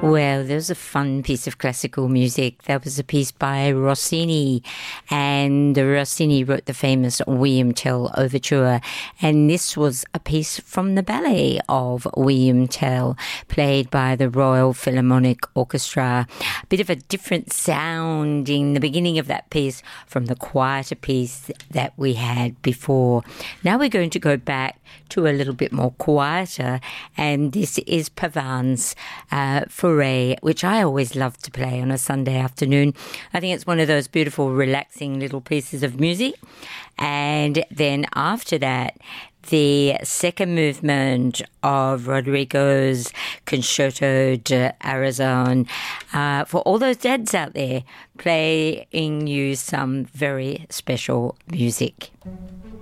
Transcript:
Well, there was a fun piece of classical music. That was a piece by Rossini, and Rossini wrote the famous William Tell Overture, and this was a piece from the ballet of William Tell, played by the Royal Philharmonic Orchestra. A bit of a different sound in the beginning of that piece from the quieter piece that we had before. Now we're going to go back to a little bit more quieter, and this is Pavan's Foray, which I always love to play on a Sunday afternoon. I think it's one of those beautiful, relaxing little pieces of music. And then after that, the second movement of Rodrigo's Concerto d'Arezzo. For all those dads out there, playing you some very special music.